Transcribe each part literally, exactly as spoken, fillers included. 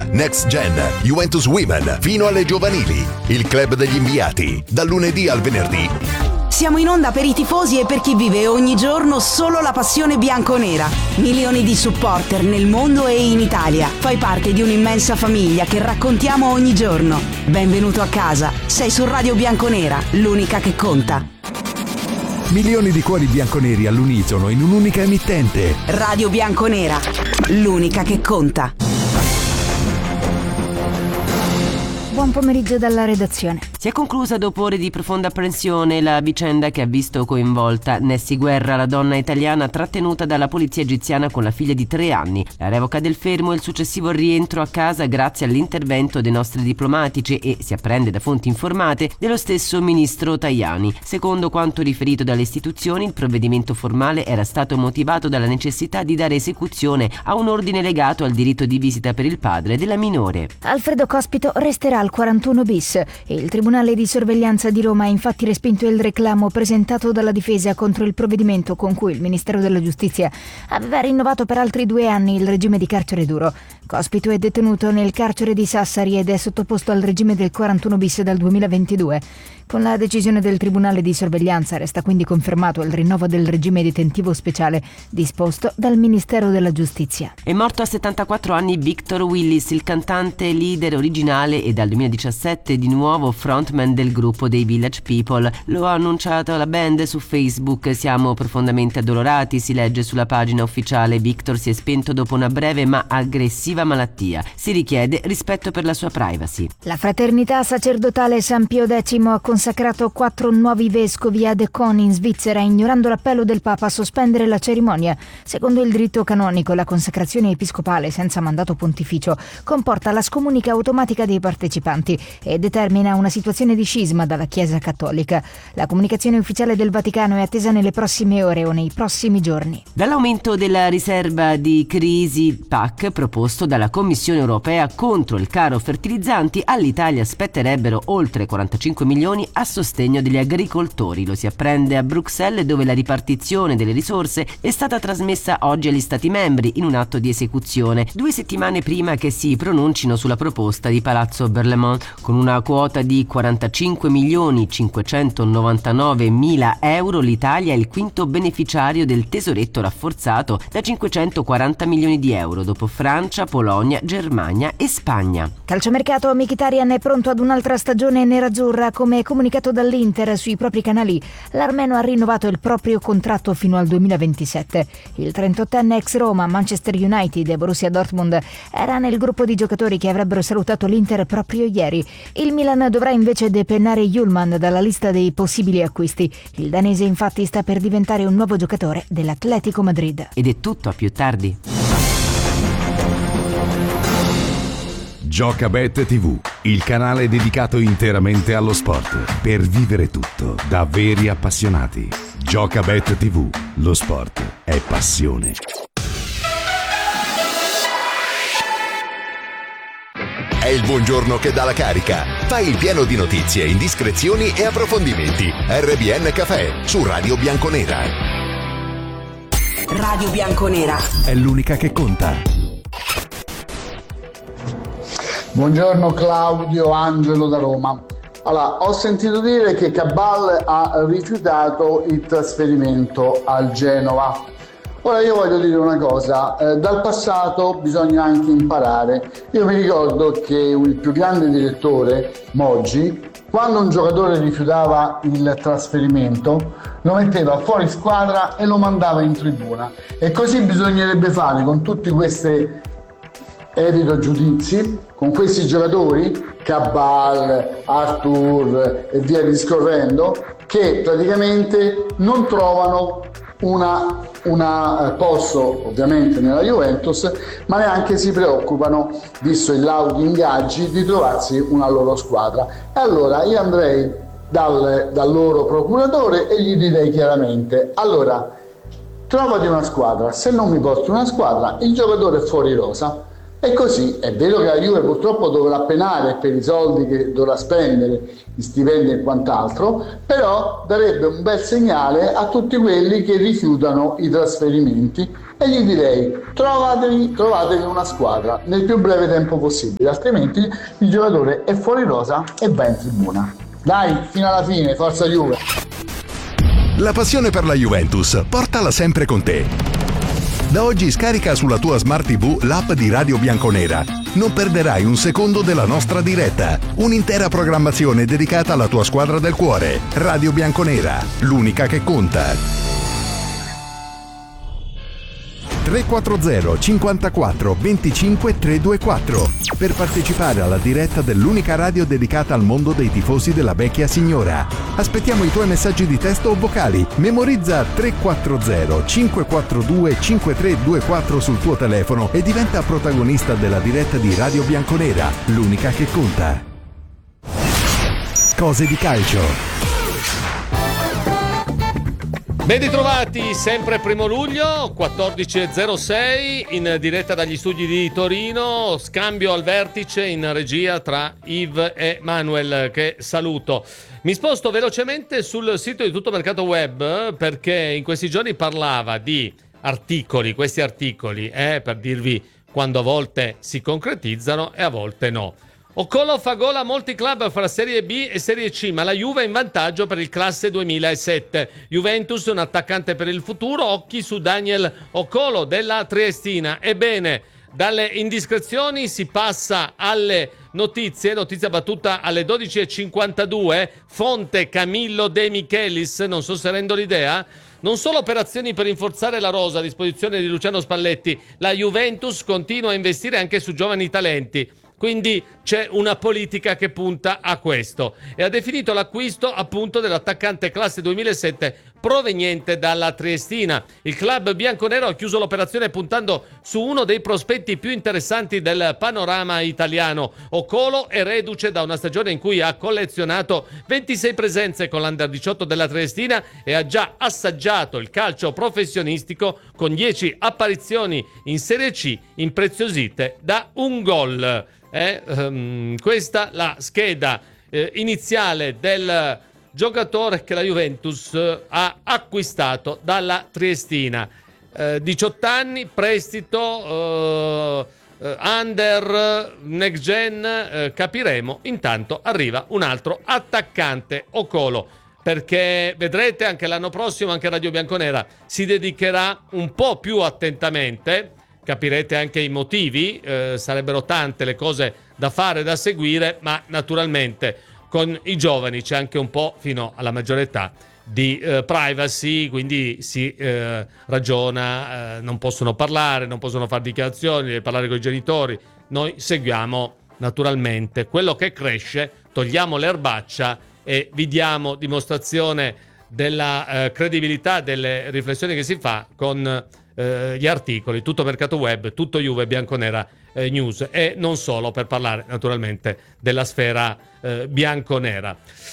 Next Gen, Juventus Women, fino alle giovanili. Il club degli inviati, dal lunedì al venerdì. Siamo in onda per i tifosi e per chi vive ogni giorno solo la passione bianconera. Milioni di supporter nel mondo e in Italia. Fai parte di un'immensa famiglia che raccontiamo ogni giorno. Benvenuto a casa. Sei su Radio Bianconera, l'unica che conta. Milioni di cuori bianconeri all'unisono in un'unica emittente. Radio Bianconera, l'unica che conta. Buon pomeriggio dalla redazione. Si è conclusa dopo ore di profonda apprensione la vicenda che ha visto coinvolta Nessy Guerra, la donna italiana trattenuta dalla polizia egiziana con la figlia di tre anni. La revoca del fermo e il successivo rientro a casa grazie all'intervento dei nostri diplomatici e, si apprende da fonti informate, dello stesso ministro Tajani. Secondo quanto riferito dalle istituzioni, il provvedimento formale era stato motivato dalla necessità di dare esecuzione a un ordine legato al diritto di visita per il padre della minore. Alfredo Cospito resterà al quarantuno bis e il Tribunale di sorveglianza di Roma ha infatti respinto il reclamo presentato dalla difesa contro il provvedimento con cui il Ministero della Giustizia aveva rinnovato per altri due anni il regime di carcere duro. Cospito è detenuto nel carcere di Sassari ed è sottoposto al regime del quarantuno bis dal duemilaventidue. Con la decisione del Tribunale di sorveglianza resta quindi confermato il rinnovo del regime detentivo speciale disposto dal Ministero della Giustizia. È morto a settantaquattro anni Victor Willis, il cantante leader originale e dal duemiladiciassette di nuovo frontman del gruppo dei Village People. Lo ha annunciato la band su Facebook. Siamo profondamente addolorati, si legge sulla pagina ufficiale. Victor si è spento dopo una breve ma aggressiva malattia. Si richiede rispetto per la sua privacy. La fraternità sacerdotale San Pio X ha consacrato quattro nuovi vescovi a De Con in Svizzera, ignorando l'appello del Papa a sospendere la cerimonia. Secondo il diritto canonico, la consacrazione episcopale senza mandato pontificio comporta la scomunica automatica dei partecipanti e determina una situazione di scisma dalla Chiesa cattolica. La comunicazione ufficiale del Vaticano è attesa nelle prossime ore o nei prossimi giorni. Dall'aumento della riserva di crisi P A C proposto dalla Commissione europea contro il caro fertilizzanti, all'Italia spetterebbero oltre quarantacinque milioni a sostegno degli agricoltori. Lo si apprende a Bruxelles, dove la ripartizione delle risorse è stata trasmessa oggi agli Stati membri in un atto di esecuzione, due settimane prima che si pronuncino sulla proposta di Palazzo Berlemont. Con una quota di quarantacinque milioni cinquecentonovantanove mila euro, l'Italia è il quinto beneficiario del tesoretto rafforzato da cinquecentoquaranta milioni di euro, dopo Francia, Polonia, Germania e Spagna. Calciomercato, Mkhitaryan è pronto ad un'altra stagione nerazzurra. Come comunicato dall'Inter sui propri canali, l'armeno ha rinnovato il proprio contratto fino al duemilaventisette. Il trentottenne ex Roma, Manchester United e Borussia Dortmund era nel gruppo di giocatori che avrebbero salutato l'Inter proprio ieri. Il Milan dovrà invece depennare Hjulman dalla lista dei possibili acquisti. Il danese infatti sta per diventare un nuovo giocatore dell'Atletico Madrid. Ed è tutto, a più tardi. Giocabet tivù, il canale dedicato interamente allo sport, per vivere tutto da veri appassionati. Giocabet tivù, lo sport è passione. È il buongiorno che dà la carica. Fai il pieno di notizie, indiscrezioni e approfondimenti. R B N Café su Radio Bianconera. Radio Bianconera È l'unica che conta. Buongiorno Claudio, Angelo da Roma. Allora, ho sentito dire che Cabal ha rifiutato il trasferimento al Genova. Ora io voglio dire una cosa, eh, dal passato bisogna anche imparare. Io mi ricordo che il più grande direttore, Moggi, quando un giocatore rifiutava il trasferimento, lo metteva fuori squadra e lo mandava in tribuna. E così bisognerebbe fare con tutti questi evito giudizi, con questi giocatori, Cabal, Arthur e via discorrendo, che praticamente non trovano una, una posto ovviamente nella Juventus, ma neanche si preoccupano, visto il laudo ingaggi, di trovarsi una loro squadra. E allora io andrei dal, dal loro procuratore e gli direi chiaramente: allora, trovati una squadra, se non mi porti una squadra il giocatore è fuori rosa. E così è vero che la Juve purtroppo dovrà penare per i soldi che dovrà spendere, gli stipendi e quant'altro, però darebbe un bel segnale a tutti quelli che rifiutano i trasferimenti e gli direi trovatevi, trovatevi una squadra nel più breve tempo possibile, altrimenti il giocatore è fuori rosa e va in tribuna. Dai, fino alla fine, forza Juve! La passione per la Juventus, portala sempre con te. Da oggi scarica sulla tua Smart tivù l'app di Radio Bianconera. Non perderai un secondo della nostra diretta. Un'intera programmazione dedicata alla tua squadra del cuore. Radio Bianconera, l'unica che conta. tre quattro zero cinquantaquattro venticinque trecentoventiquattro per partecipare alla diretta dell'unica radio dedicata al mondo dei tifosi della vecchia signora. Aspettiamo i tuoi messaggi di testo o vocali. Memorizza tre quattro zero cinque quattro due cinque tre due quattro sul tuo telefono e diventa protagonista della diretta di Radio Bianconera, l'unica che conta. Cose di calcio. Ben ritrovati, sempre primo luglio, quattordici e zero sei, in diretta dagli studi di Torino, scambio al vertice in regia tra Yves e Manuel, che saluto. Mi sposto velocemente sul sito di Tutto Mercato Web, perché in questi giorni parlava di articoli, questi articoli, eh, per dirvi quando a volte si concretizzano e a volte no. Okolo fa gol a molti club fra Serie B e Serie C, ma la Juve è in vantaggio per il classe duemilasette. Juventus, un attaccante per il futuro, occhi su Daniel Okolo della Triestina. Ebbene, dalle indiscrezioni si passa alle notizie, notizia battuta alle dodici e cinquantadue, fonte Camillo De Michelis, non so se rendo l'idea. Non solo operazioni per rinforzare la rosa a disposizione di Luciano Spalletti, la Juventus continua a investire anche su giovani talenti. Quindi c'è una politica che punta a questo e ha definito l'acquisto appunto dell'attaccante classe duemilasette proveniente dalla Triestina. Il club bianconero ha chiuso l'operazione puntando su uno dei prospetti più interessanti del panorama italiano. Okolo è reduce da una stagione in cui ha collezionato ventisei presenze con l'Under diciotto della Triestina e ha già assaggiato il calcio professionistico con dieci apparizioni in Serie C impreziosite da un gol. Eh, um, questa la scheda eh, iniziale del giocatore che la Juventus eh, ha acquistato dalla Triestina. Eh, diciotto anni, prestito, eh, under, next gen, eh, capiremo. Intanto arriva un altro attaccante, Okolo, perché vedrete anche l'anno prossimo anche Radio Bianconera si dedicherà un po' più attentamente. Capirete anche i motivi, eh, sarebbero tante le cose da fare, da seguire, ma naturalmente con i giovani c'è anche un po' fino alla maggiore età di eh, privacy, quindi si eh, ragiona, eh, non possono parlare, non possono fare dichiarazioni, deve parlare con i genitori. Noi seguiamo naturalmente quello che cresce, togliamo l'erbaccia e vi diamo dimostrazione della eh, credibilità delle riflessioni che si fa con eh, gli articoli, Tutto Mercato Web, Tutto Juve, Bianconera eh, News, e non solo, per parlare naturalmente della sfera eh, bianconera.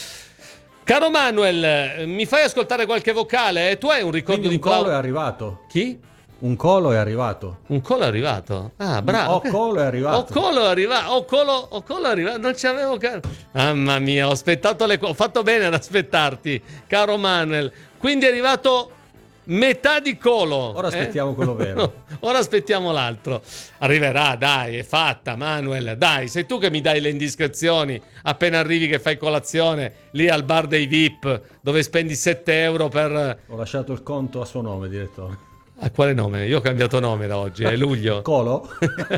Caro Manuel, mi fai ascoltare qualche vocale? Tu hai un ricordo Quindi di un colo Clau- è arrivato. Chi? Un colo è arrivato. Un colo è arrivato. Ah, bravo. Un colo è arrivato. O colo è arrivato. O colo, o colo è arrivato. Non ci avevo ca- Mamma mia, ho aspettato le co- ho fatto bene ad aspettarti, caro Manuel. Quindi è arrivato metà di colo. Ora aspettiamo eh? quello vero. No, ora aspettiamo l'altro. Arriverà, dai, è fatta, Manuel. Dai, sei tu che mi dai le indiscrezioni appena arrivi che fai colazione lì al bar dei V I P dove spendi sette euro per... Ho lasciato il conto a suo nome, direttore. A quale nome? Io ho cambiato nome da oggi, è luglio. Colo?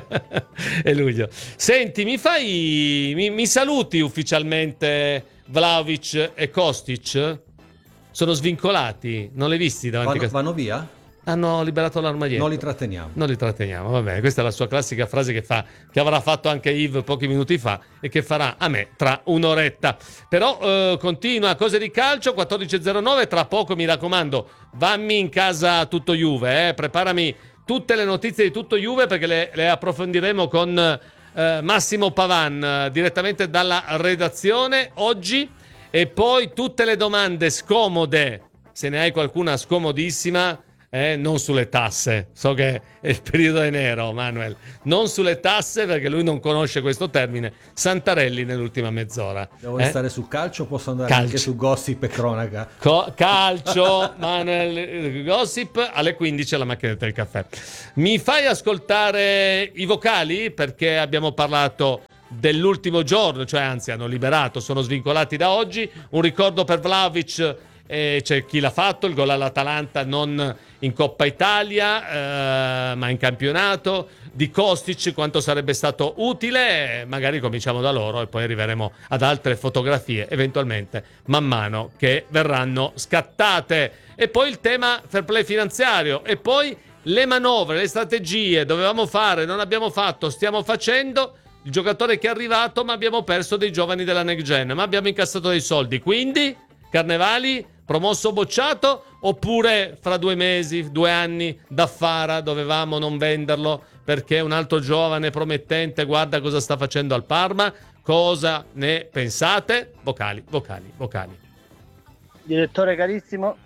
È luglio. Senti, mi fai... Mi, mi saluti ufficialmente Vlahovic e Kostic? Sono svincolati? Non li hai visti davanti Vanno, a casa? vanno via? Hanno liberato l'armadietto. Non li tratteniamo. Non li tratteniamo, va bene. Questa è la sua classica frase che fa, che avrà fatto anche Yves pochi minuti fa e che farà a me tra un'oretta. Però eh, continua, cose di calcio, quattordici e zero nove, tra poco mi raccomando, vammi in casa Tutto Juve, eh, preparami tutte le notizie di Tutto Juve perché le, le approfondiremo con eh, Massimo Pavan eh, direttamente dalla redazione oggi, e poi tutte le domande scomode, se ne hai qualcuna scomodissima, eh, non sulle tasse. So che è il periodo è nero, Manuel. Non sulle tasse, perché lui non conosce questo termine. Santarelli nell'ultima mezz'ora. Devo eh? restare su calcio o posso andare Calcio. anche su gossip e cronaca? Co- calcio, Manuel, gossip, alle quindici alla macchinetta del caffè. Mi fai ascoltare i vocali? Perché abbiamo parlato dell'ultimo giorno, cioè anzi hanno liberato, sono svincolati da oggi. Un ricordo per Vlahovic, eh, c'è chi l'ha fatto, il gol all'Atalanta non in Coppa Italia, eh, ma in campionato. Di Kostic, quanto sarebbe stato utile, magari cominciamo da loro e poi arriveremo ad altre fotografie eventualmente man mano che verranno scattate. E poi il tema fair play finanziario, e poi le manovre, le strategie, dovevamo fare, non abbiamo fatto, stiamo facendo. Il giocatore che è arrivato, ma abbiamo perso dei giovani della next gen, ma abbiamo incassato dei soldi. Quindi, Carnevali, promosso o bocciato, oppure fra due mesi, due anni, da Fara, dovevamo non venderlo perché un altro giovane promettente, guarda cosa sta facendo al Parma. Cosa ne pensate? Vocali, vocali, vocali. Direttore carissimo.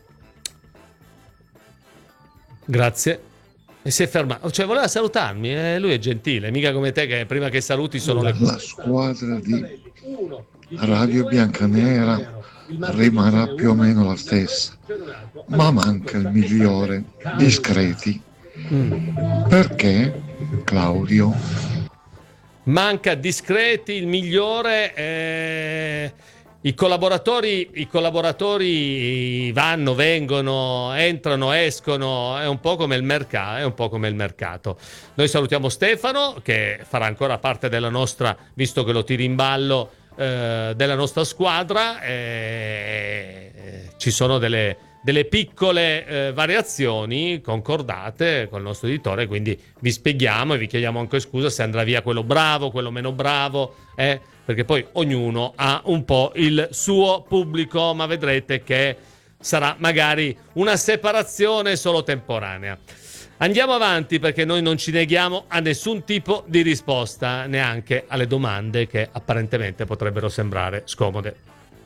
Grazie. E si è fermato, cioè voleva salutarmi, eh, lui è gentile, mica come te che prima che saluti sono le... La squadra di Radio Biancanera rimarrà più o meno la stessa, ma manca il migliore, Discreti. Mm. Perché, Claudio? Manca Discreti, il migliore... Eh... I collaboratori, I collaboratori vanno, vengono, entrano, escono, è un po' come il mercato, è un po' come il mercato. Noi salutiamo Stefano, che farà ancora parte della nostra, visto che lo tiri in ballo, eh, della nostra squadra. Eh, ci sono delle, delle piccole eh, variazioni concordate con il nostro editore, quindi vi spieghiamo e vi chiediamo anche scusa se andrà via quello bravo, quello meno bravo, eh. Perché poi ognuno ha un po' il suo pubblico, ma vedrete che sarà magari una separazione solo temporanea. Andiamo avanti, perché noi non ci neghiamo a nessun tipo di risposta, neanche alle domande che apparentemente potrebbero sembrare scomode.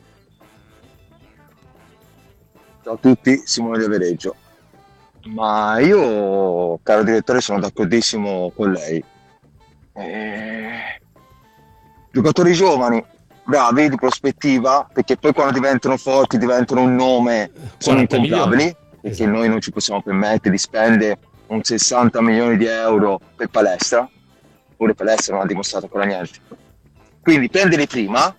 Ciao a tutti, Simone di Avereggio. Ma io, caro direttore, sono d'accordissimo con lei. Eh... Giocatori giovani, bravi, di prospettiva, perché poi quando diventano forti, diventano un nome, sono incomprabili, perché esatto. Noi non ci possiamo permettere di spendere un sessanta milioni di euro per palestra, pure palestra non ha dimostrato ancora niente. Quindi prendere prima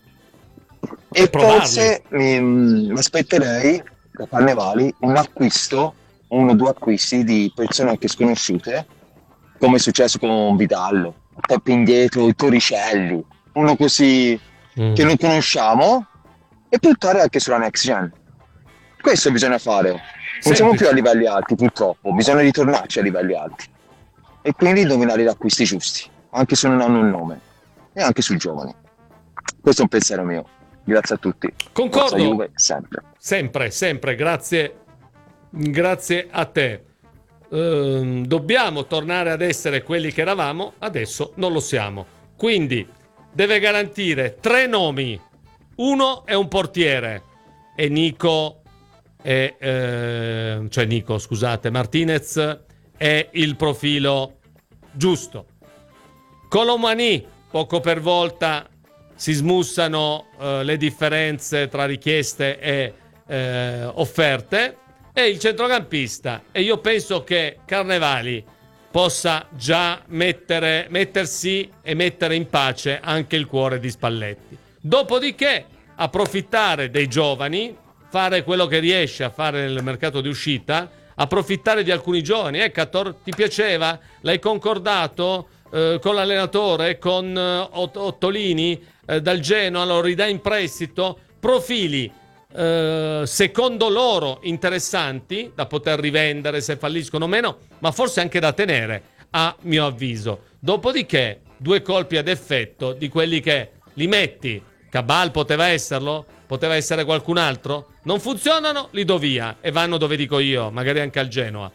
e forse mi aspetterei da Carnevali un acquisto, uno o due acquisti di persone anche sconosciute, come è successo con Vidallo, Peppe indietro, i Toricelli, uno così mm. che non conosciamo, e puntare anche sulla next gen. Questo bisogna fare. Non Semplice. Siamo più a livelli alti, purtroppo, bisogna ritornarci a livelli alti e quindi dominare gli acquisti giusti, anche se non hanno un nome, e anche sui giovani. Questo è un pensiero mio. Grazie a tutti. Concordo. Forza Juve, sempre. Sempre, sempre, grazie. Grazie a te. Uh, dobbiamo tornare ad essere quelli che eravamo, adesso non lo siamo. Quindi deve garantire tre nomi. Uno è un portiere e Nico è, eh, cioè Nico, scusate, Martinez è il profilo giusto. Colomani, poco per volta si smussano eh, le differenze tra richieste e eh, offerte, e il centrocampista, e io penso che Carnevali possa già mettere, mettersi e mettere in pace anche il cuore di Spalletti. Dopodiché approfittare dei giovani, fare quello che riesce a fare nel mercato di uscita, approfittare di alcuni giovani. Eh, Cator, ti piaceva? L'hai concordato eh, con l'allenatore, con eh, Ottolini eh, dal Genoa, lo ridai in prestito? Profili Uh, secondo loro interessanti da poter rivendere se falliscono o meno, ma forse anche da tenere, a mio avviso. Dopodiché due colpi ad effetto di quelli che li metti. Cabal poteva esserlo, poteva essere qualcun altro, non funzionano, li do via e vanno dove dico io, magari anche al Genoa,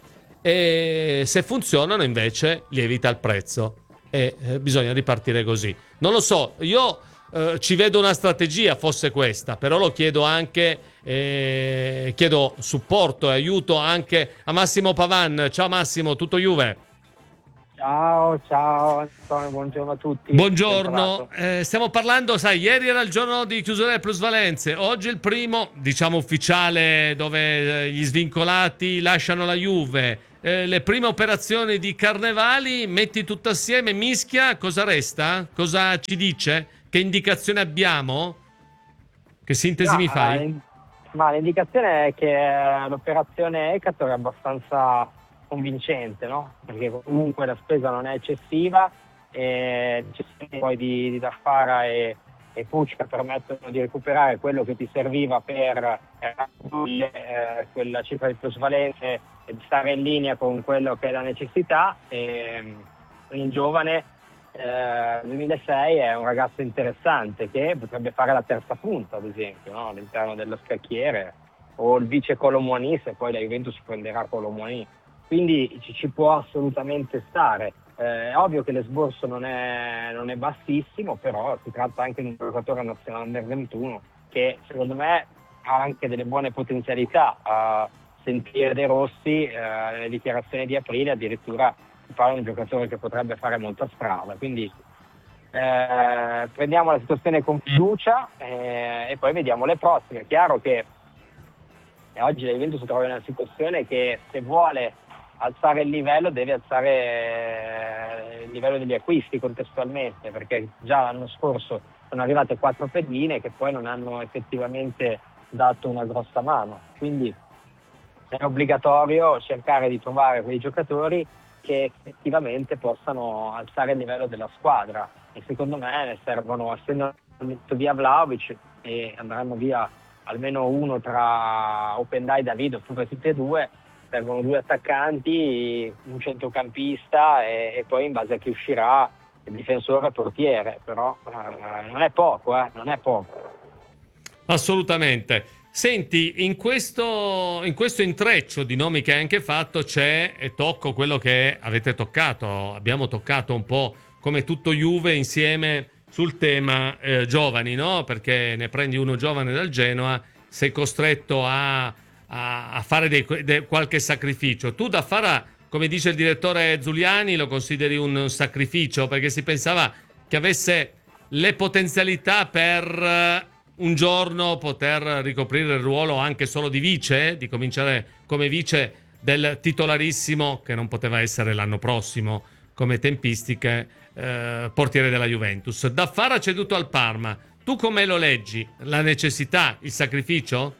e se funzionano invece lievita il prezzo e eh, bisogna ripartire così. Non lo so, io eh, ci vedo una strategia, fosse questa, però lo chiedo anche, eh, chiedo supporto e aiuto anche a Massimo Pavan. Ciao Massimo, tutto Juve? Ciao, ciao Antonio, buongiorno a tutti. Buongiorno, eh, stiamo parlando, sai, ieri era il giorno di chiusura delle plusvalenze, oggi è il primo, diciamo ufficiale, dove eh, gli svincolati lasciano la Juve, eh, le prime operazioni di Carnevali, metti tutto assieme, mischia, cosa resta? Cosa ci dice? Che indicazione abbiamo? Che sintesi no, mi fai? Eh, ma l'indicazione è che l'operazione Hecator è abbastanza convincente, no? Perché comunque la spesa non è eccessiva e poi di, di Daffara e, e Pucca permettono di recuperare quello che ti serviva per eh, quella cifra di plusvalenze e di stare in linea con quello che è la necessità. E, il giovane eh, duemilasei è un ragazzo interessante che potrebbe fare la terza punta, ad esempio, no? All'interno dello scacchiere, o il vice Colomouani se poi la Juventus prenderà Colomouani. Quindi ci, ci può assolutamente stare. Eh, è ovvio che l'esborso non è, non è bassissimo, però si tratta anche di un giocatore nazionale under ventuno che secondo me ha anche delle buone potenzialità. A sentire De Rossi eh, nelle dichiarazioni di aprile addirittura si parla di un giocatore che potrebbe fare molta strada. Quindi eh, prendiamo la situazione con fiducia eh, e poi vediamo le prossime. È chiaro che eh, oggi la Juventus si trova in una situazione che se vuole alzare il livello deve alzare il livello degli acquisti contestualmente, perché già l'anno scorso sono arrivate quattro pedine che poi non hanno effettivamente dato una grossa mano, quindi è obbligatorio cercare di trovare quei giocatori che effettivamente possano alzare il livello della squadra e secondo me ne servono, essendo andato via Vlahovic e andranno via almeno uno tra Opendai e Davido oppure tutti e due, servono due attaccanti, un centrocampista e, e poi in base a chi uscirà il difensore e portiere, però eh, non è poco, eh, non è poco. Assolutamente. Senti, in questo, in questo intreccio di nomi che hai anche fatto c'è, e tocco quello che avete toccato, abbiamo toccato un po' come tutto Juve insieme sul tema eh, giovani, no? Perché ne prendi uno giovane dal Genoa, sei costretto a A, a fare dei, de, qualche sacrificio. Tu da Fara, come dice il direttore Zuliani, lo consideri un sacrificio perché si pensava che avesse le potenzialità per uh, un giorno poter ricoprire il ruolo anche solo di vice, di cominciare come vice del titolarissimo, che non poteva essere l'anno prossimo come tempistiche, uh, portiere della Juventus. Da Fara ceduto al Parma, tu come lo leggi? La necessità, il sacrificio?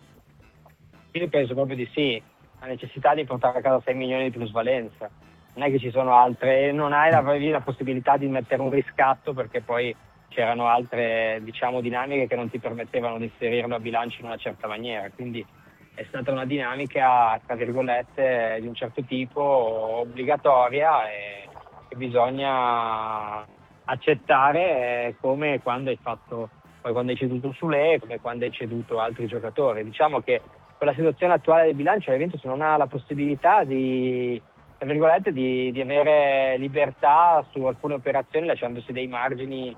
Io penso proprio di sì, la necessità di portare a casa sei milioni di plusvalenza, non è che ci sono altre, non hai la, la possibilità di mettere un riscatto perché poi c'erano altre, diciamo, dinamiche che non ti permettevano di inserirlo a bilancio in una certa maniera, quindi è stata una dinamica, tra virgolette, di un certo tipo, obbligatoria e che bisogna accettare, come quando hai fatto, poi quando hai ceduto Sule, come quando hai ceduto altri giocatori. Diciamo che con la situazione attuale del bilancio la Juventus non ha la possibilità di, tra virgolette, di, di avere libertà su alcune operazioni lasciandosi dei margini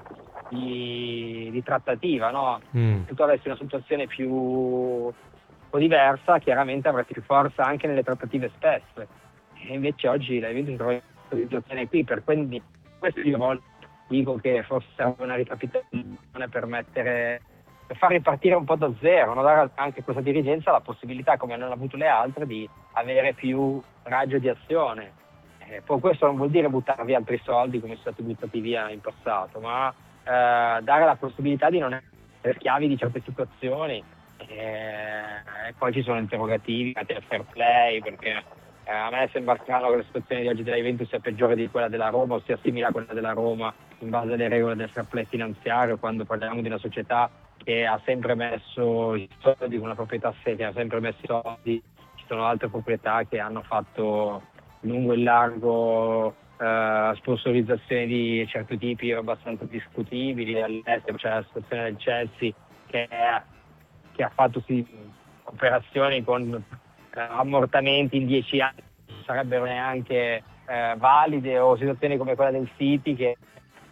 di, di trattativa, no? Mm. Se tu avessi una situazione più un po' diversa chiaramente avresti più forza anche nelle trattative stesse e invece oggi la Juventus trova in questa situazione qui, per quindi questo io dico che forse serve una ricapitolazione per mettere per far ripartire un po' da zero, no? Dare anche a questa dirigenza la possibilità, come hanno avuto le altre, di avere più raggio di azione. Eh, poi questo non vuol dire buttare via altri soldi come sono stati buttati via in passato, ma eh, dare la possibilità di non essere schiavi di certe situazioni. Eh, e poi ci sono interrogativi del fair play, perché eh, a me sembra strano che la situazione di oggi della Juventus sia peggiore di quella della Roma o sia simile a quella della Roma in base alle regole del fair play finanziario, quando parliamo di una società che ha sempre messo i soldi, una proprietà seria, ha sempre messo i soldi. Ci sono altre proprietà che hanno fatto lungo e largo eh, sponsorizzazioni di certi tipi abbastanza discutibili all'estero. C'è la situazione del Chelsea che, è, che ha fatto sì, operazioni con eh, ammortamenti in dieci anni non sarebbero neanche eh, valide, o situazioni come quella del City che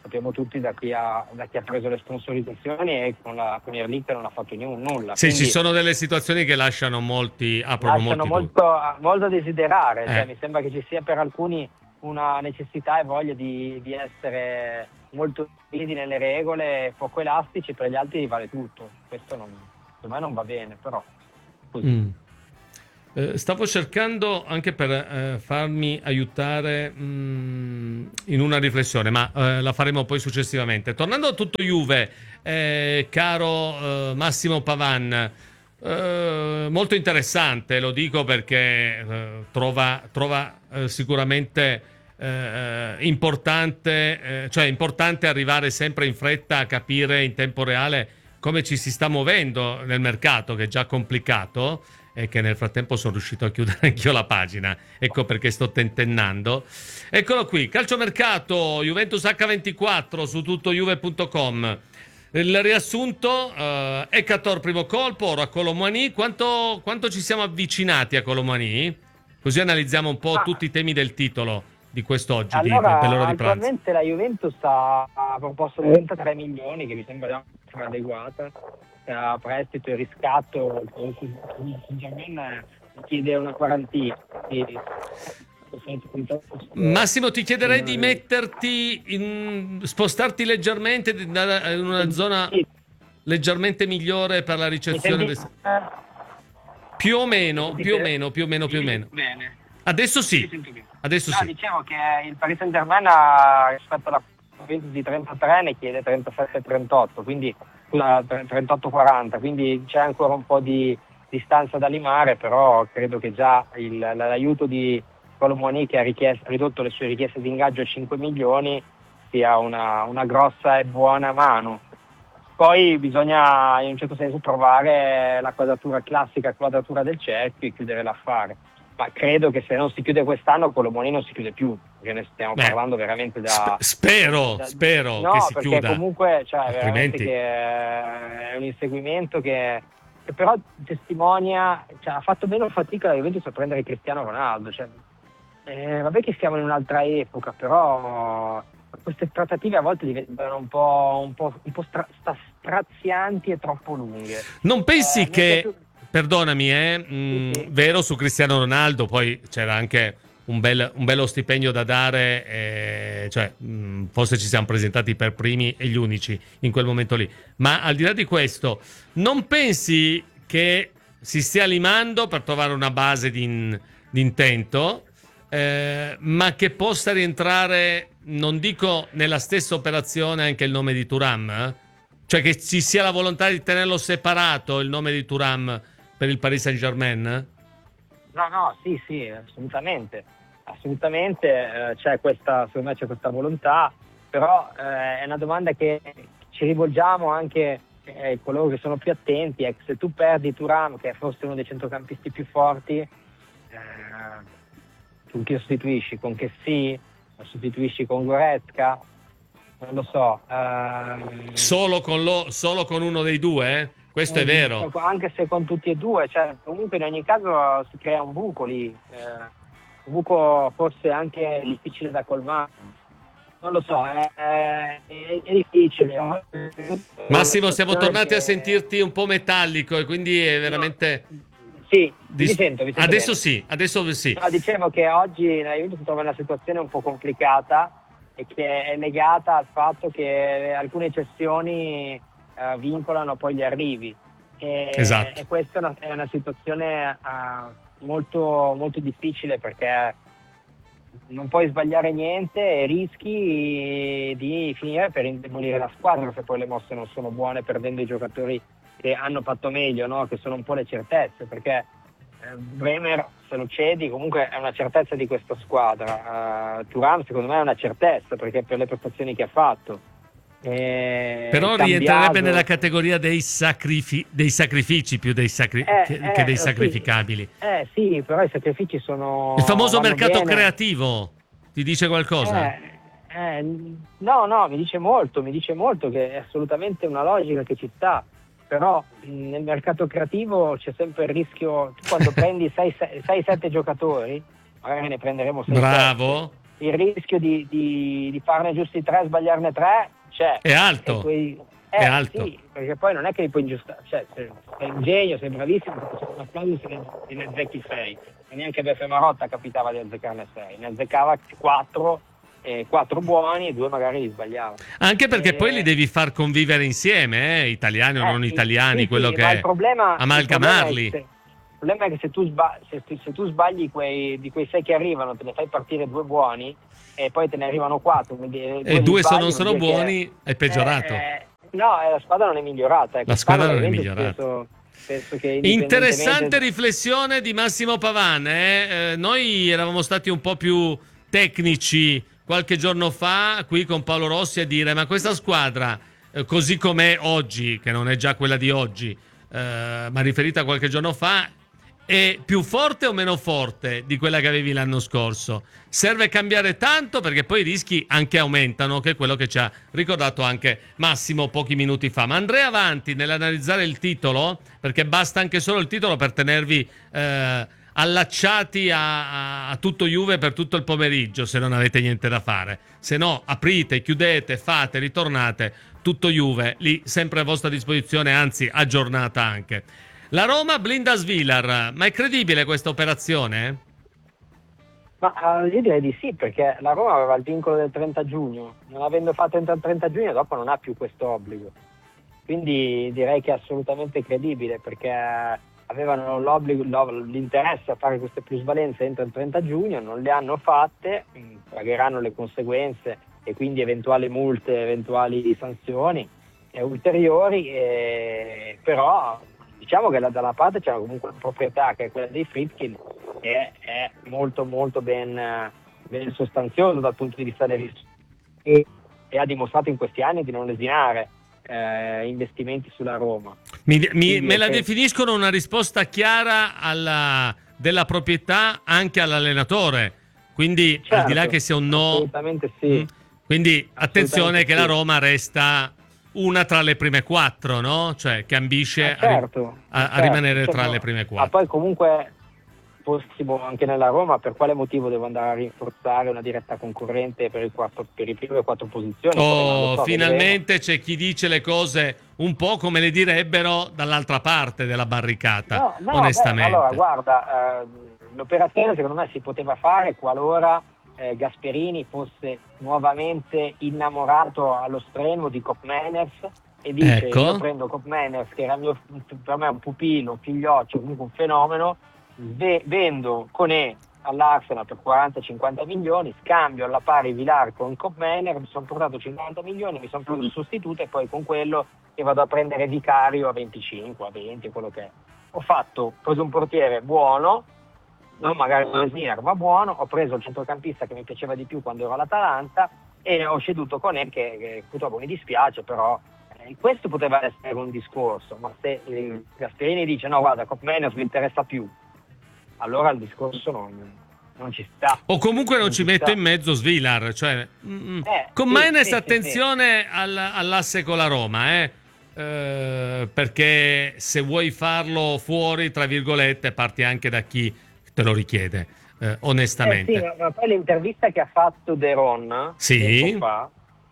sappiamo tutti da chi ha, da chi ha preso le sponsorizzazioni e con la Premier League non ha fatto niun, nulla. Sì, Quindi ci sono delle situazioni che lasciano molti, aprono lasciano molti molto, molto a desiderare, Eh. cioè, mi sembra che ci sia per alcuni una necessità e voglia di, di essere molto rigidi nelle regole, poco elastici, per gli altri vale tutto. Questo non, secondo me non va bene, però così. Mm. Eh, stavo cercando anche per eh, farmi aiutare mh, in una riflessione, ma eh, la faremo poi successivamente. Tornando a tutto Juve, eh, caro eh, Massimo Pavan, eh, molto interessante, lo dico perché eh, trova, trova eh, sicuramente eh, importante, eh, cioè importante arrivare sempre in fretta a capire in tempo reale come ci si sta muovendo nel mercato, che è già complicato, e che nel frattempo sono riuscito a chiudere anch'io la pagina, ecco perché sto tentennando. Eccolo qui, calciomercato Juventus acca ventiquattro su tuttojuve punto com. Il riassunto, uh, Ekator primo colpo, ora Colomani. Quanto, quanto ci siamo avvicinati a Colomani? Così analizziamo un po' Ah. tutti i temi del titolo di quest'oggi, Allora, di, per l'ora di pranzo. attualmente la Juventus ha, ha proposto trentatré milioni, che mi sembra adeguata, a prestito e riscatto. Germain chiede una quarantina. Quindi... Massimo, ti chiederei di metterti in, spostarti leggermente da- in una zona leggermente migliore per la ricezione Mi del... senti- più o meno, più o meno, più o meno, più o meno. Bene. Adesso sì, adesso No, sì. dicevo che il Paris Saint-Germain ha, rispetto alla Juventus di trentatré, ne chiede trentasette trentotto, quindi scusa, trentotto quaranta, quindi c'è ancora un po' di distanza da limare, però credo che già il, l'aiuto di Colomoni, che ha richiesto, ridotto le sue richieste di ingaggio a cinque milioni, sia una, una grossa e buona mano. Poi bisogna in un certo senso trovare la quadratura classica, quadratura del cerchio, e chiudere l'affare. Ma credo che se non si chiude quest'anno, Colomoni non si chiude più, perché ne stiamo Beh, parlando veramente da... Spero, da- spero no, che si perché chiuda. comunque cioè, veramente Altrimenti- che è un inseguimento che, che però testimonia, cioè, ha fatto meno fatica la Juventus a prendere Cristiano Ronaldo. Cioè, eh, vabbè che siamo in un'altra epoca, però queste trattative a volte diventano un po', un po', un po' stra- sta- strazianti e troppo lunghe. Non pensi Eh, che, mentre tu- perdonami, eh, mh, vero su Cristiano Ronaldo, poi c'era anche un, bel, un bello stipendio da dare, eh, cioè mh, forse ci siamo presentati per primi e gli unici in quel momento lì, ma al di là di questo, non pensi che si stia limando per trovare una base di, in- di intento, eh, ma che possa rientrare, non dico nella stessa operazione, anche il nome di Thuram? eh? Cioè che ci sia la volontà di tenerlo separato, il nome di Thuram, per il Paris Saint-Germain? No, no, sì, sì, assolutamente. Assolutamente eh, c'è questa, secondo me c'è questa volontà, però eh, è una domanda che ci rivolgiamo anche eh, coloro che sono più attenti. È che se tu perdi Thuram, che è forse uno dei centrocampisti più forti, eh, con chi lo sostituisci? Con Kessie? Lo sostituisci con Goretzka? Non lo so. ehm, Solo con, lo, solo con uno dei due? eh? Questo è vero. Anche se con tutti e due, cioè, comunque in ogni caso si crea un buco lì, eh, un buco forse anche difficile da colmare. Non lo so, è, è, è difficile. Massimo, siamo tornati a sentirti un po' metallico e quindi è veramente... Sì, Dis- vi sento, vi sento Adesso bene. sì, adesso sì. No, dicevo che oggi la Juventus si trova in una situazione un po' complicata e che è legata al fatto che alcune cessioni eh, vincolano poi gli arrivi. E, Esatto. e questa è una, è una situazione eh, molto, molto difficile, perché non puoi sbagliare niente e rischi di finire per indebolire la squadra se poi le mosse non sono buone, perdendo i giocatori che hanno fatto meglio, no? Che sono un po' le certezze, perché eh, Bremer, se lo cedi, comunque è una certezza di questa squadra. uh, Thuram secondo me è una certezza, perché per le prestazioni che ha fatto. E Però Cambiaso- rientrerebbe nella categoria dei, sacrifi- dei sacrifici più dei sacri- Eh, che, eh, che dei sì. sacrificabili. Eh sì, però i sacrifici sono... Il famoso vanno mercato bene. creativo ti dice qualcosa? Eh, eh, no, no, mi dice molto, mi dice molto che è assolutamente una logica che ci sta, però mh, nel mercato creativo c'è sempre il rischio, tu quando prendi sei sette giocatori, magari ne prenderemo sei Bravo, il rischio di, di, di farne giusti tre, sbagliarne tre c'è. È alto. E quei, eh, è alto. Sì, perché poi non è che li puoi ingiustare, cioè sei, sei un genio, sei bravissimo, perché c'è un applauso se ne, ne azzecchi sei. E neanche Beppe Marotta capitava di azzeccarne sei, ne azzeccava quattro, eh, quattro buoni e due magari li sbagliava. Anche perché e, poi li devi far convivere insieme, eh? Italiani o eh, non sì, italiani, sì, quello sì, che ma è. il problema, Amalgamarli. Il problema è che, il problema è che se tu, sba- se, se tu sbagli quei, di quei sei che arrivano, te ne fai partire due buoni e poi te ne arrivano quattro. Due e due se sbagli, non sono buoni è, è peggiorato. Eh, eh, no, eh, la squadra non è migliorata. La squadra non è migliorata. Penso, penso che Interessante riflessione di Massimo Pavan. Eh? Eh, noi eravamo stati un po' più tecnici qualche giorno fa qui con Paolo Rossi a dire: ma questa squadra, eh, così com'è oggi, che non è già quella di oggi, eh, ma riferita a qualche giorno fa, è più forte o meno forte di quella che avevi l'anno scorso? Serve cambiare tanto, perché poi i rischi anche aumentano, che è quello che ci ha ricordato anche Massimo pochi minuti fa. Ma andrei avanti nell'analizzare il titolo, perché basta anche solo il titolo per tenervi eh, allacciati a, a, a tutto Juve per tutto il pomeriggio, se non avete niente da fare. Se no, aprite, chiudete, fate, ritornate, tutto Juve, lì sempre a vostra disposizione, anzi aggiornata anche. La Roma blinda Svilar, ma è credibile questa operazione? Ma uh, io direi di sì, perché la Roma aveva il vincolo del trenta giugno, non avendo fatto il trenta giugno dopo non ha più questo obbligo, quindi direi che è assolutamente credibile, perché avevano l'obbligo, l'interesse a fare queste plusvalenze entro il trenta giugno, non le hanno fatte, pagheranno le conseguenze e quindi eventuali multe, eventuali sanzioni e ulteriori, e, però diciamo che da una parte c'è comunque una proprietà che è quella dei Friedkin, che è molto molto ben, ben sostanzioso dal punto di vista dei rischi e, e ha dimostrato in questi anni di non lesinare eh, investimenti sulla Roma. Mi, mi, me la che... definiscono una risposta chiara alla, della proprietà anche all'allenatore, quindi certo, al di là che sia un no, assolutamente sì. Mh, quindi attenzione che sì. la Roma resta una tra le prime quattro, no? Cioè che ambisce ah, certo, a, a, certo, a rimanere certo. tra le prime quattro. Ma poi comunque fossimo anche nella Roma, per quale motivo devo andare a rinforzare una diretta concorrente per, il quarto, per i primi e quattro posizioni? Oh, so, finalmente vedremo. C'è chi dice le cose un po' come le direbbero dall'altra parte della barricata, no, no, onestamente. Beh, allora, guarda, eh, l'operazione secondo me si poteva fare qualora eh, Gasperini fosse nuovamente innamorato allo stremo di Koopmeiners e dice: ecco. Io prendo Koopmeiners, che era mio, per me un pupillo, un figlioccio, comunque un fenomeno, ve, vendo Koné all'Arsenal per quaranta cinquanta milioni, scambio alla pari Villar con Koopmeiners, mi sono portato cinquanta milioni, mi sono preso il sostituto e poi con quello che vado a prendere Vicario a venticinque, a venti, quello che è. Ho fatto, ho preso un portiere buono, non magari un Lesniak, ma buono, ho preso il centrocampista che mi piaceva di più quando ero all'Atalanta e ho ceduto con Koné, che, che purtroppo mi dispiace, però eh, questo poteva essere un discorso, ma se eh, Gasperini dice no guarda, Koopmeiners mi interessa più, allora il discorso non, non ci sta. O comunque non, non ci metto sta. in mezzo Svilar, cioè eh, con sì, Maines sì, attenzione sì, sì. Al, all'asse con la Roma, eh? Eh, perché se vuoi farlo fuori, tra virgolette, parti anche da chi te lo richiede, eh, onestamente. Eh sì, ma, ma poi l'intervista che ha fatto De Ron sì, fa,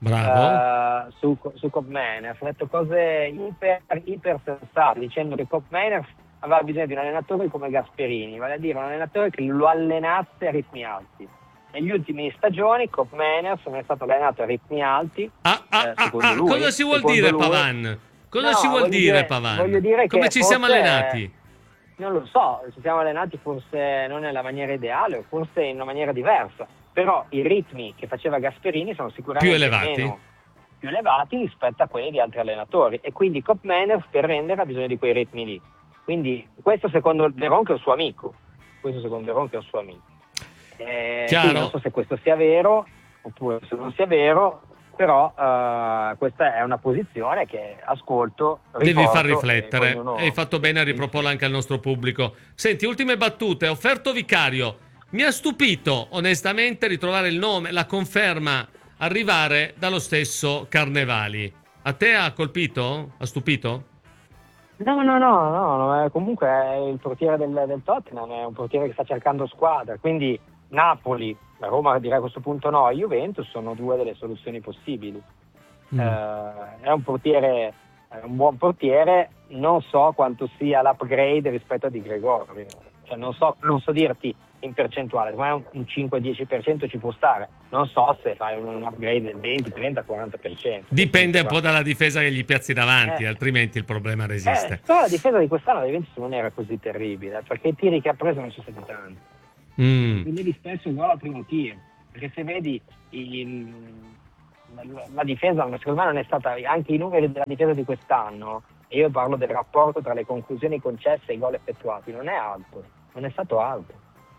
bravo, uh, su, su Koopmeiners ha detto cose iper, iper sensate, dicendo che Koopmeiners aveva bisogno di un allenatore come Gasperini, vale a dire un allenatore che lo allenasse a ritmi alti. Negli ultimi stagioni Koopmeiners non è stato allenato a ritmi alti. Ah, ah, eh, ah, ah, lui, cosa si vuol dire lui. Pavan? Cosa no, si vuol dire, dire Pavan? Voglio dire come che ci forse, siamo allenati? Non lo so, ci siamo allenati forse non nella maniera ideale o forse in una maniera diversa, però i ritmi che faceva Gasperini sono sicuramente più elevati, meno, più elevati rispetto a quelli di altri allenatori, e quindi Koopmeiners per rendere ha bisogno di quei ritmi lì. Quindi questo secondo De Ron, che è un suo amico, questo secondo De Ron che è un suo amico. Eh, non so se questo sia vero oppure se non sia vero, però uh, questa è una posizione che ascolto, devi far riflettere, e ognuno... hai fatto bene a riproporla anche al nostro pubblico. Senti, ultime battute. Offerto Vicario, mi ha stupito onestamente ritrovare il nome, la conferma arrivare dallo stesso Carnevali. A te ha colpito? Ha stupito? No, no, no, no, no, comunque è il portiere del, del Tottenham, è un portiere che sta cercando squadra, quindi Napoli, La Roma direi a questo punto no, Juventus sono due delle soluzioni possibili. Mm. Eh, è un portiere, è un buon portiere, non so quanto sia l'upgrade rispetto a Di Gregorio, cioè non so, non so dirti in percentuale, ma un cinque-dieci per cento ci può stare, non so se fai un upgrade del venti, trenta, quaranta per cento. Dipende un po' dalla difesa che gli piazzi davanti, eh. altrimenti il problema resiste. Eh, però la difesa di quest'anno la Juventus non era così terribile, perché i tiri che ha preso non sono stati tanti. Mm. Vedevi spesso il gol al primo tiro, perché se vedi il, la, la difesa, secondo me non è stata, anche i numeri della difesa di quest'anno, e io parlo del rapporto tra le conclusioni concesse e i gol effettuati, non è alto, non è stato alto.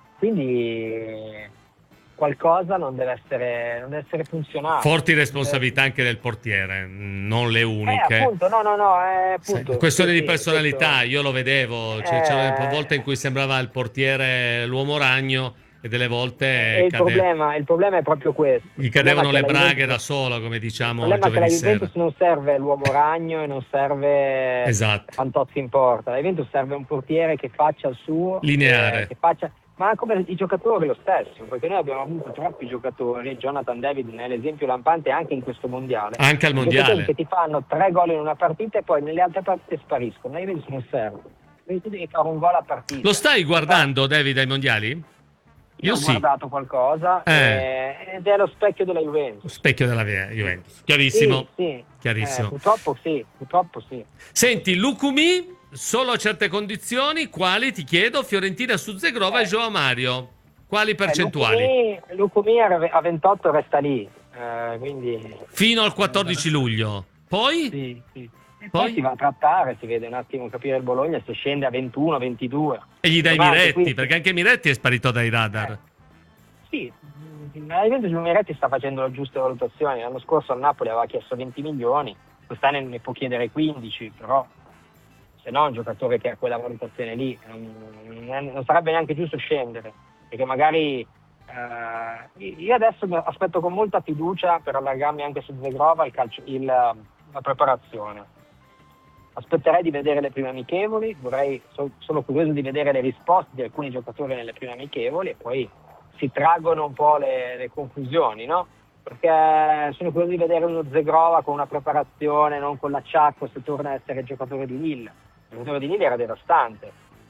Quindi qualcosa non deve essere, non deve essere funzionale. Forti responsabilità anche del portiere, non le uniche. Eh, appunto, no, no, no, è appunto. Sì, questione sì, di personalità, sì, io lo vedevo, cioè, eh, c'erano volte in cui sembrava il portiere l'uomo ragno e delle volte il, cade... problema, il problema è proprio questo. Gli cadevano le braghe Juventus... da solo, come diciamo il problema è che la giovedì Juventus sera. non serve l'uomo ragno e non serve esatto. Fantozzi in porta. La Juventus serve un portiere che faccia il suo, lineare, eh, che faccia... ma come i giocatori lo stesso, perché noi abbiamo avuto troppi giocatori, Jonathan David ne è l'esempio lampante anche in questo mondiale, anche al mondiale, che ti fanno tre gol in una partita e poi nelle altre partite spariscono. La Juventus non serve, tu devi fare un gol a partita. Lo stai guardando, David, ai mondiali? Io, Io ho sì. guardato qualcosa eh. eh, ed è lo specchio della Juventus. Specchio della Juventus, chiarissimo. Sì, sì. chiarissimo. Eh, purtroppo sì, purtroppo sì. Senti, Lukumi, solo a certe condizioni, quali ti chiedo? Fiorentina su Zegrova eh. e Joao Mario. Quali percentuali? Eh, Lukumi a ventotto resta lì, eh, quindi... fino al quattordici luglio. Poi? Sì, sì. E Poi? poi si va a trattare, si vede un attimo capire il Bologna se scende a ventuno, ventidue. E gli dai Davanti, Miretti, quindi... perché anche Miretti è sparito dai radar. Eh, sì, la Juventus Miretti sta facendo le giuste valutazioni. L'anno scorso al Napoli aveva chiesto venti milioni, quest'anno ne può chiedere quindici, però se no è un giocatore che ha quella valutazione lì, non, non, non sarebbe neanche giusto scendere, perché magari eh, io adesso aspetto con molta fiducia, per allargarmi anche su Zegrova, il calcio, il, la preparazione. Aspetterei di vedere le prime amichevoli, vorrei, so, sono curioso di vedere le risposte di alcuni giocatori nelle prime amichevoli e poi si traggono un po' le, le conclusioni, no? Perché sono curioso di vedere uno Zegrova con una preparazione, non con l'acciacco, se torna a essere giocatore di Lille. Il giocatore di Lille era devastante.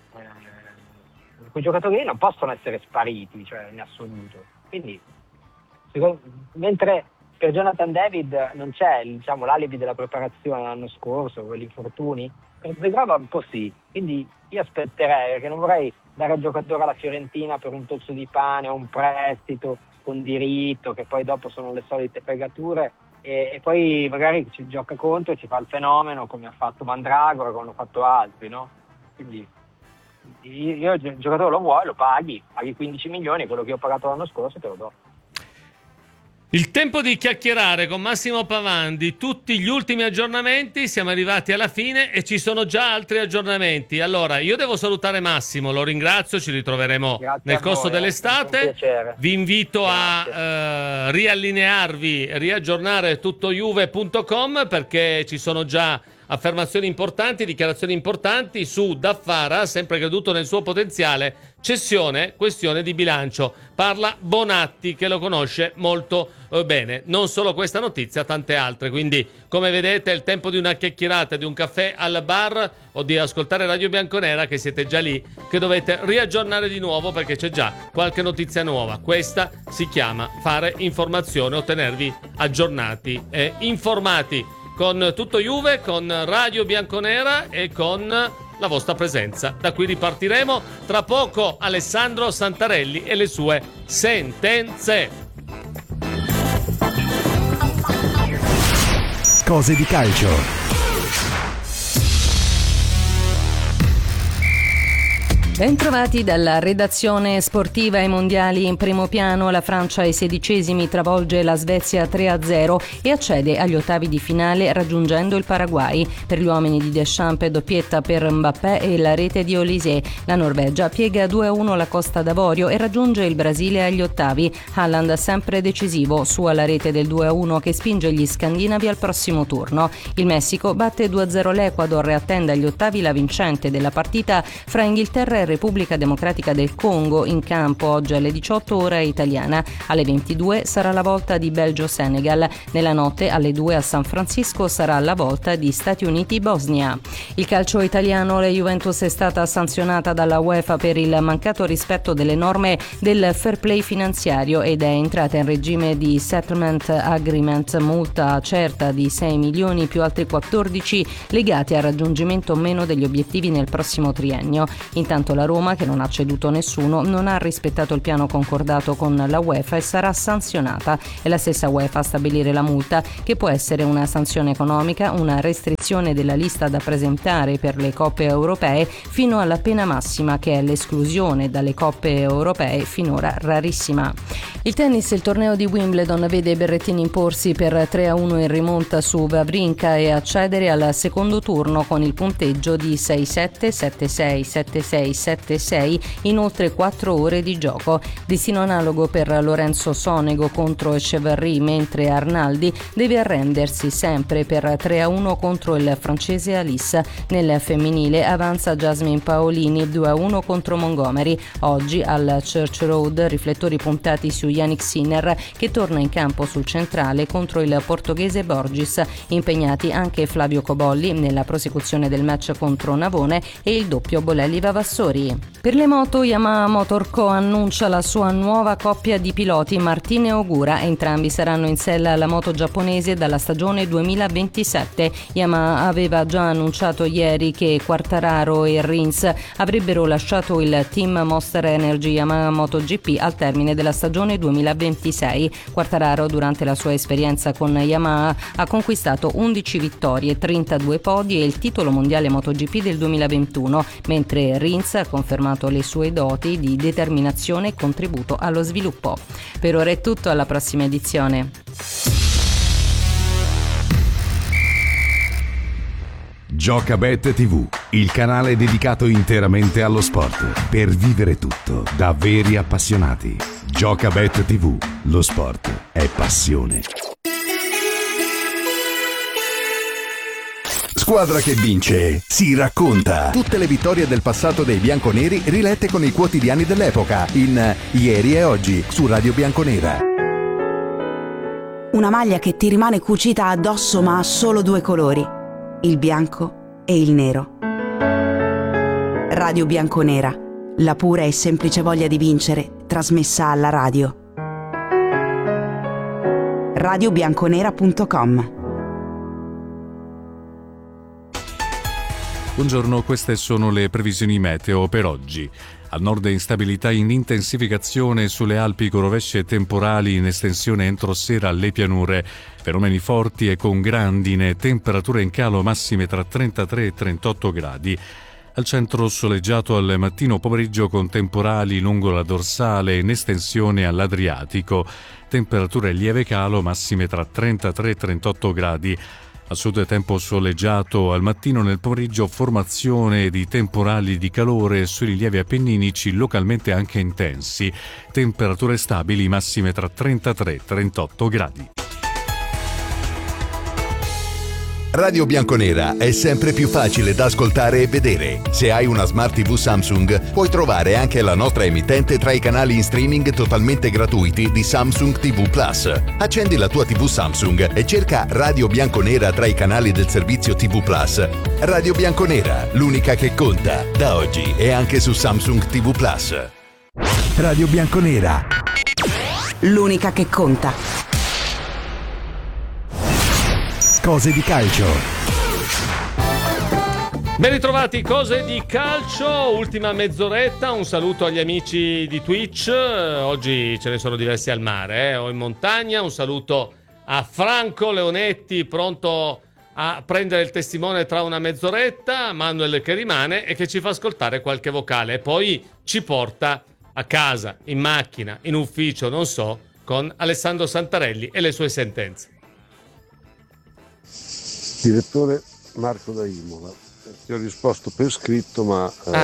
Eh, quei giocatori non possono essere spariti, cioè in assoluto. Quindi, secondo, mentre per Jonathan David non c'è, diciamo, l'alibi della preparazione l'anno scorso, quegli infortuni, per Zegrova un po' sì. Quindi io aspetterei, perché non vorrei dare il giocatore alla Fiorentina per un tozzo di pane o un prestito con diritto, che poi dopo sono le solite fregature, e, e poi magari ci gioca contro e ci fa il fenomeno, come ha fatto Mandragora, come hanno fatto altri, no? Quindi io il giocatore lo vuoi, lo paghi, paghi quindici milioni, quello che ho pagato l'anno scorso te lo do. Il tempo di chiacchierare con Massimo Pavan di tutti gli ultimi aggiornamenti, siamo arrivati alla fine e ci sono già altri aggiornamenti. Allora, io devo salutare Massimo, lo ringrazio, ci ritroveremo Grazie nel corso voi, dell'estate. Vi invito Grazie. a eh, riallinearvi, riaggiornare tuttojuve punto com, perché ci sono già affermazioni importanti, dichiarazioni importanti su Daffara, sempre creduto nel suo potenziale, cessione, questione di bilancio. Parla Bonatti, che lo conosce molto eh, bene. Non solo questa notizia, tante altre. Quindi, come vedete, è il tempo di una chiacchierata, di un caffè al bar o di ascoltare Radio Bianconera, che siete già lì, che dovete riaggiornare di nuovo perché c'è già qualche notizia nuova. Questa si chiama fare informazione, ottenervi aggiornati e informati. Con Tutto Juve, con Radio Bianconera e con la vostra presenza. Da qui ripartiremo tra poco. Alessandro Santarelli e le sue sentenze. Cose di calcio. Bentrovati dalla redazione sportiva. Ai mondiali in primo piano, la Francia ai sedicesimi travolge la Svezia tre a zero e accede agli ottavi di finale raggiungendo il Paraguay. Per gli uomini di Deschamps, doppietta per Mbappé e la rete di Olise. La Norvegia piega due a uno la Costa d'Avorio e raggiunge il Brasile agli ottavi. Haaland sempre decisivo, su alla rete del due a uno che spinge gli scandinavi al prossimo turno. Il Messico batte due a zero l'Ecuador e attende agli ottavi la vincente della partita fra Inghilterra e e Repubblica Democratica del Congo in campo oggi alle diciotto ora italiana. Alle ventidue sarà la volta di Belgio-Senegal. Nella notte alle due a San Francisco sarà la volta di Stati Uniti-Bosnia. Il calcio italiano, la Juventus è stata sanzionata dalla UEFA per il mancato rispetto delle norme del fair play finanziario ed è entrata in regime di settlement agreement, multa certa di sei milioni più altri quattordici legati al raggiungimento o meno degli obiettivi nel prossimo triennio. Intanto la Roma, che non ha ceduto nessuno, non ha rispettato il piano concordato con la UEFA e sarà sanzionata. È la stessa UEFA a stabilire la multa, che può essere una sanzione economica, una restrizione della lista da presentare per le coppe europee, fino alla pena massima, che è l'esclusione dalle coppe europee, finora rarissima. Il tennis, il torneo di Wimbledon vede Berrettini imporsi per tre a uno in rimonta su Wawrinka e accedere al secondo turno con il punteggio di sei sette, sette sei, sette sei, sette sei in oltre quattro ore di gioco. Destino analogo per Lorenzo Sonego contro Echeverry, mentre Arnaldi deve arrendersi sempre per tre a uno contro il francese Alice. Nel femminile avanza Jasmine Paolini due a uno contro Montgomery. Oggi al Church Road riflettori puntati su Yannick Sinner, che torna in campo sul centrale contro il portoghese Borges. Impegnati anche Flavio Cobolli nella prosecuzione del match contro Navone e il doppio Bolelli-Vavassori. Per le moto, Yamaha Motor Co annuncia la sua nuova coppia di piloti, Martin e Ogura. Entrambi saranno in sella alla moto giapponese dalla stagione duemilaventisette. Yamaha aveva già annunciato ieri che Quartararo e Rins avrebbero lasciato il team Monster Energy Yamaha MotoGP al termine della stagione duemilaventisei. Quartararo, durante la sua esperienza con Yamaha, ha conquistato undici vittorie, trentadue podi e il titolo mondiale MotoGP del duemilaventuno, mentre Rins ha confermato le sue doti di determinazione e contributo allo sviluppo. Per ora è tutto, alla prossima edizione. Giocabet tivù, il canale dedicato interamente allo sport, per vivere tutto da veri appassionati. Giocabet tivù, lo sport è passione. Squadra che vince si racconta. Tutte le vittorie del passato dei bianconeri rilette con i quotidiani dell'epoca in Ieri e Oggi su Radio Bianconera. Una maglia che ti rimane cucita addosso ma ha solo due colori, il bianco e il nero. Radio Bianconera, la pura e semplice voglia di vincere trasmessa alla radio. radio bianconera punto com. Buongiorno, queste sono le previsioni meteo per oggi. Al nord instabilità in intensificazione sulle Alpi con rovesce temporali in estensione entro sera alle pianure. Fenomeni forti e con grandine, temperature in calo massime tra trentatré e trentotto gradi. Al centro soleggiato al mattino pomeriggio con temporali lungo la dorsale in estensione all'Adriatico. Temperature lieve calo massime tra trentatré e trentotto gradi. A sud tempo soleggiato al mattino, nel pomeriggio formazione di temporali di calore sui rilievi appenninici localmente anche intensi. Temperature stabili massime tra trentatré e trentotto gradi. Radio Bianconera è sempre più facile da ascoltare e vedere. Se hai una Smart tivù Samsung, puoi trovare anche la nostra emittente tra i canali in streaming totalmente gratuiti di Samsung tivù Plus. Accendi la tua tivù Samsung e cerca Radio Bianconera tra i canali del servizio tivù Plus. Radio Bianconera, l'unica che conta, da oggi e anche su Samsung tivù Plus. Radio Bianconera, l'unica che conta. Cose di calcio. Ben ritrovati, cose di calcio, ultima mezz'oretta. Un saluto agli amici di Twitch. Oggi ce ne sono diversi al mare eh, o in montagna. Un saluto a Franco Leonetti, pronto a prendere il testimone tra una mezz'oretta, Manuel che rimane e che ci fa ascoltare qualche vocale e poi ci porta a casa, in macchina, in ufficio, non so, con Alessandro Santarelli e le sue sentenze. Direttore Marco da Imola, ti ho risposto per scritto, ma ah,